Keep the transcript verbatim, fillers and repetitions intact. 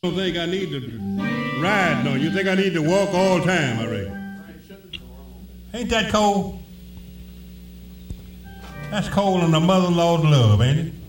don't think I need to ride, no. You think I need to walk all the time, I reckon. Ain't that cold? That's cold on the mother-in-law's love, ain't it?